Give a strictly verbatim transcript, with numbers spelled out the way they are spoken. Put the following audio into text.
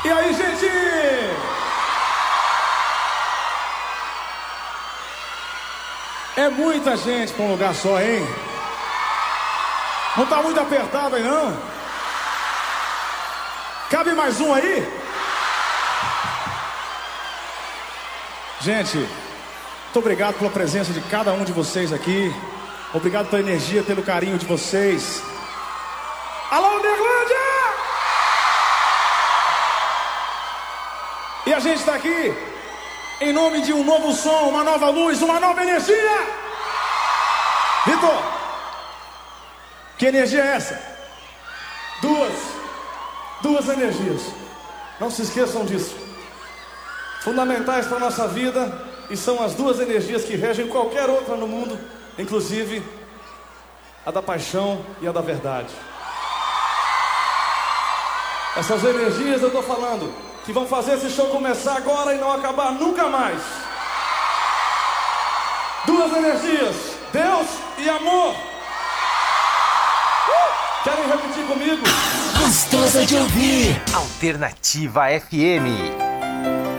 E aí, gente? É muita gente pra um lugar só, hein? Não tá muito apertado aí, não? Cabe mais um aí? Gente, muito obrigado pela presença de cada um de vocês aqui. Obrigado pela energia, pelo carinho de vocês. Alô, Uberlândia! E a gente tá aqui em nome de um novo som, uma nova luz, uma nova energia. Vitor, que energia é essa? Duas, duas energias. Não se esqueçam disso. Fundamentais para a nossa vida, e são as duas energias que regem qualquer outra no mundo, inclusive a da paixão e a da verdade. Essas energias eu tô falando que vão fazer esse show começar agora e não acabar nunca mais. Duas energias, Deus e amor. Uh! Querem repetir comigo? Gostosa de ouvir. Alternativa F M.